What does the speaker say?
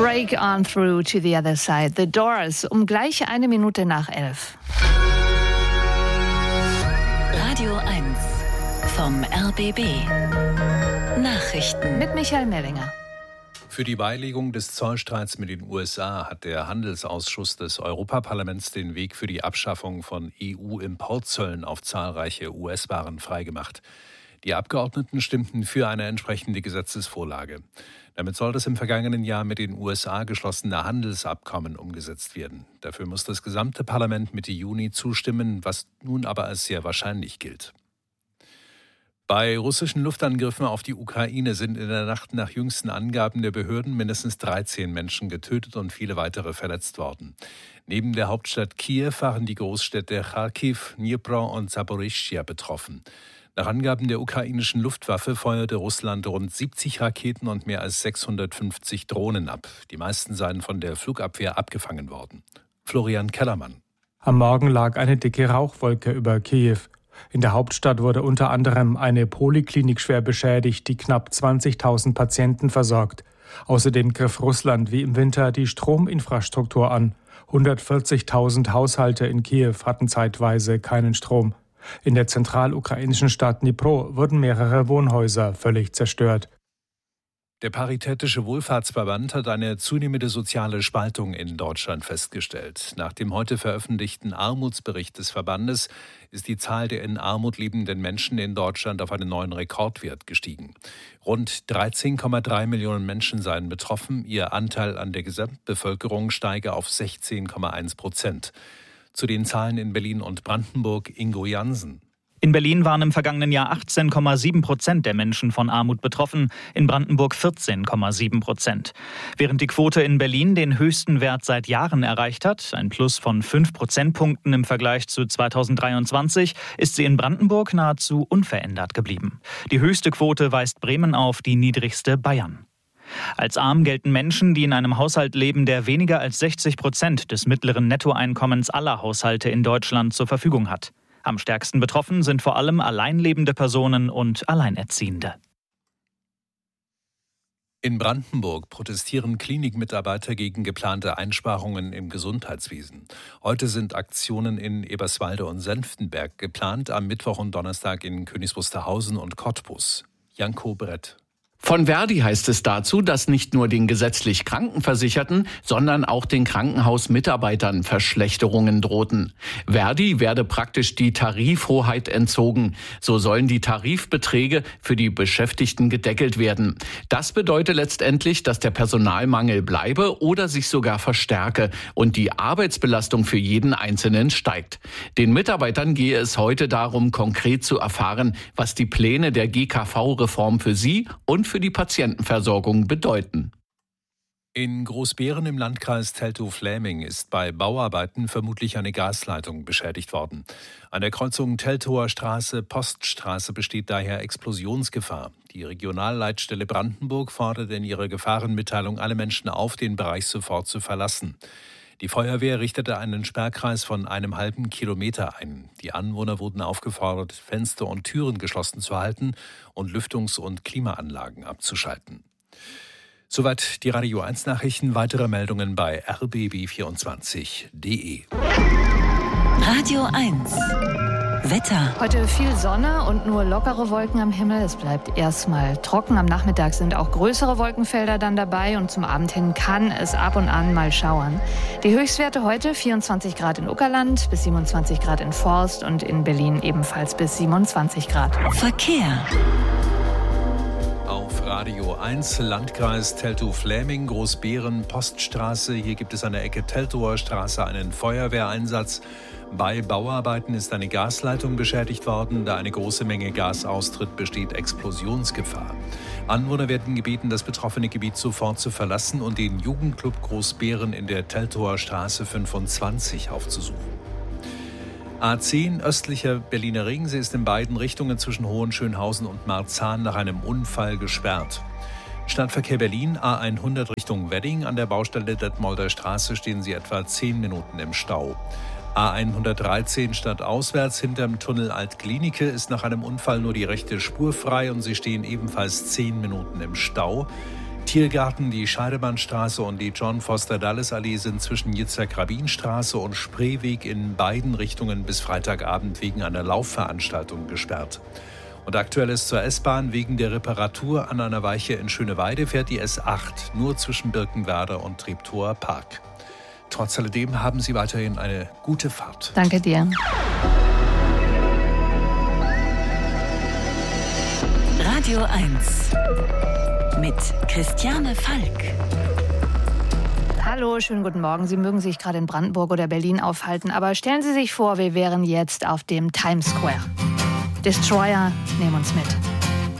Break on through to the other side. The Doors, um gleich 1 Minute nach 11. Radio 1 vom RBB. Nachrichten Mit Michael Mellinger. Für die Beilegung des Zollstreits mit den USA hat der Handelsausschuss des Europaparlaments den Weg für die Abschaffung von EU-Importzöllen auf zahlreiche US-Waren freigemacht. Die Abgeordneten stimmten für eine entsprechende Gesetzesvorlage. Damit soll das im vergangenen Jahr mit den USA geschlossene Handelsabkommen umgesetzt werden. Dafür muss das gesamte Parlament Mitte Juni zustimmen, was nun aber als sehr wahrscheinlich gilt. Bei russischen Luftangriffen auf die Ukraine sind in der Nacht nach jüngsten Angaben der Behörden mindestens 13 Menschen getötet und viele weitere verletzt worden. Neben der Hauptstadt Kiew waren die Großstädte Charkiw, Dnipro und Saporischschja betroffen. Nach Angaben der ukrainischen Luftwaffe feuerte Russland rund 70 Raketen und mehr als 650 Drohnen ab. Die meisten seien von der Flugabwehr abgefangen worden. Florian Kellermann. Am Morgen lag eine dicke Rauchwolke über Kiew. In der Hauptstadt wurde unter anderem eine Poliklinik schwer beschädigt, die knapp 20.000 Patienten versorgt. Außerdem griff Russland wie im Winter die Strominfrastruktur an. 140.000 Haushalte in Kiew hatten zeitweise keinen Strom. In der zentralukrainischen Stadt Dnipro wurden mehrere Wohnhäuser völlig zerstört. Der Paritätische Wohlfahrtsverband hat eine zunehmende soziale Spaltung in Deutschland festgestellt. Nach dem heute veröffentlichten Armutsbericht des Verbandes ist die Zahl der in Armut lebenden Menschen in Deutschland auf einen neuen Rekordwert gestiegen. Rund 13,3 Millionen Menschen seien betroffen. Ihr Anteil an der Gesamtbevölkerung steige auf 16,1%. Zu den Zahlen in Berlin und Brandenburg, Ingo Jansen. In Berlin waren im vergangenen Jahr 18,7% der Menschen von Armut betroffen, in Brandenburg 14,7%. Während die Quote in Berlin den höchsten Wert seit Jahren erreicht hat, ein Plus von 5 Prozentpunkten im Vergleich zu 2023, ist sie in Brandenburg nahezu unverändert geblieben. Die höchste Quote weist Bremen auf, die niedrigste Bayern. Als arm gelten Menschen, die in einem Haushalt leben, der weniger als 60% des mittleren Nettoeinkommens aller Haushalte in Deutschland zur Verfügung hat. Am stärksten betroffen sind vor allem alleinlebende Personen und Alleinerziehende. In Brandenburg protestieren Klinikmitarbeiter gegen geplante Einsparungen im Gesundheitswesen. Heute sind Aktionen in Eberswalde und Senftenberg geplant, am Mittwoch und Donnerstag in Königs Wusterhausen und Cottbus. Janko Brett. Von Verdi heißt es dazu, dass nicht nur den gesetzlich Krankenversicherten, sondern auch den Krankenhausmitarbeitern Verschlechterungen drohten. Verdi werde praktisch die Tarifhoheit entzogen. So sollen die Tarifbeträge für die Beschäftigten gedeckelt werden. Das bedeutet letztendlich, dass der Personalmangel bleibe oder sich sogar verstärke und die Arbeitsbelastung für jeden Einzelnen steigt. Den Mitarbeitern gehe es heute darum, konkret zu erfahren, was die Pläne der GKV-Reform für sie und für die Patientenversorgung bedeuten. In Großbeeren im Landkreis Teltow-Fläming ist bei Bauarbeiten vermutlich eine Gasleitung beschädigt worden. An der Kreuzung Teltower Straße-Poststraße besteht daher Explosionsgefahr. Die Regionalleitstelle Brandenburg fordert in ihrer Gefahrenmitteilung alle Menschen auf, den Bereich sofort zu verlassen. Die Feuerwehr richtete einen Sperrkreis von einem halben Kilometer ein. Die Anwohner wurden aufgefordert, Fenster und Türen geschlossen zu halten und Lüftungs- und Klimaanlagen abzuschalten. Soweit die Radio 1 Nachrichten. Weitere Meldungen bei rbb24.de. Radio 1 Wetter. Heute viel Sonne und nur lockere Wolken am Himmel. Es bleibt erstmal trocken. Am Nachmittag sind auch größere Wolkenfelder dann dabei und zum Abend hin kann es ab und an mal schauern. Die Höchstwerte heute 24 Grad in Uckerland, bis 27 Grad in Forst und in Berlin ebenfalls bis 27 Grad. Verkehr. Auf Radio 1, Landkreis Teltow-Fläming, Großbeeren, Poststraße. Hier gibt es an der Ecke Teltower Straße einen Feuerwehreinsatz. Bei Bauarbeiten ist eine Gasleitung beschädigt worden. Da eine große Menge Gas austritt, besteht Explosionsgefahr. Anwohner werden gebeten, das betroffene Gebiet sofort zu verlassen und den Jugendclub Großbeeren in der Teltower Straße 25 aufzusuchen. A10 östlicher Berliner Ringsee ist in beiden Richtungen zwischen Hohenschönhausen und Marzahn nach einem Unfall gesperrt. Stadtverkehr Berlin, A100 Richtung Wedding. An der Baustelle Detmolder Straße stehen Sie etwa 10 Minuten im Stau. A113 stadtauswärts hinterm Tunnel Altklinike ist nach einem Unfall nur die rechte Spur frei und Sie stehen ebenfalls 10 Minuten im Stau. Tiergarten, die Scheidemannstraße und die John-Foster-Dulles-Allee sind zwischen Yitzhak-Rabin-Straße und Spreeweg in beiden Richtungen bis Freitagabend wegen einer Laufveranstaltung gesperrt. Und aktuell ist zur S-Bahn wegen der Reparatur an einer Weiche in Schöneweide fährt die S8 nur zwischen Birkenwerder und Treptower Park. Trotz alledem haben Sie weiterhin eine gute Fahrt. Danke dir. Radio 1 mit Christiane Falk. Hallo, schönen guten Morgen. Sie mögen sich gerade in Brandenburg oder Berlin aufhalten, aber stellen Sie sich vor, wir wären jetzt auf dem Times Square. Destroyer, nehmen uns mit.